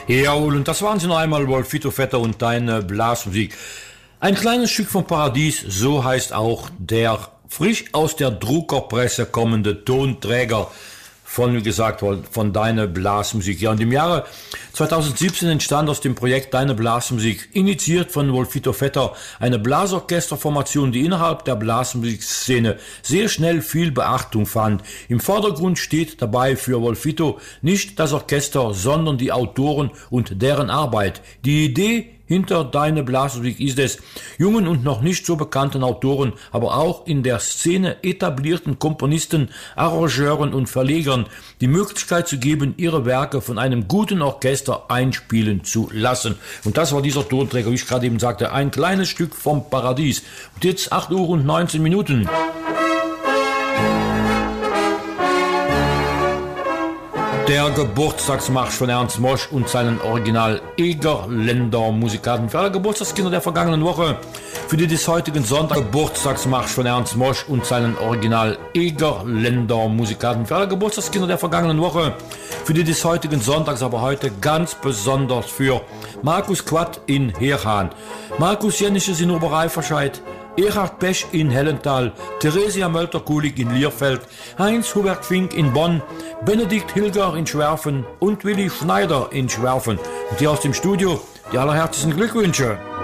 Jawohl, und das waren sie noch einmal, Wolfito Vetter und deine Blasmusik. Ein kleines Stück vom Paradies, so heißt auch der frisch aus der Druckerpresse kommende Tonträger von, wie gesagt, von Deine Blasmusik. Ja, und im Jahre 2017 entstand aus dem Projekt Deine Blasmusik, initiiert von Wolfito Vetter, eine Blasorchesterformation, die innerhalb der Blasmusikszene sehr schnell viel Beachtung fand. Im Vordergrund steht dabei für Wolfito nicht das Orchester, sondern die Autoren und deren Arbeit. Die Idee hinter Deine Blasmusik ist es, jungen und noch nicht so bekannten Autoren, aber auch in der Szene etablierten Komponisten, Arrangeuren und Verlegern die Möglichkeit zu geben, ihre Werke von einem guten Orchester einspielen zu lassen. Und das war dieser Tonträger, wie ich gerade eben sagte, ein kleines Stück vom Paradies. Und jetzt 8 Uhr und 19 Minuten. Der Geburtstagsmarsch von Ernst Mosch und seinen Original Egerländer Musikanten. Für alle Geburtstagskinder der vergangenen Woche, für die des heutigen Sonntag Geburtstagsmarsch von Ernst Mosch und seinen Original Egerländer Musikanten. Für alle Geburtstagskinder der vergangenen Woche, für die des heutigen Sonntags, aber heute ganz besonders für Markus Quatt in Herhahn, Markus Jennisches in Obereiferscheid, Erhard Pesch in Hellenthal, Theresia Mölter-Kulig in Lierfeld, Heinz Hubert Fink in Bonn, Benedikt Hilger in Schwerfen und Willi Schneider in Schwerfen. Und hier aus dem Studio die allerherzlichsten Glückwünsche.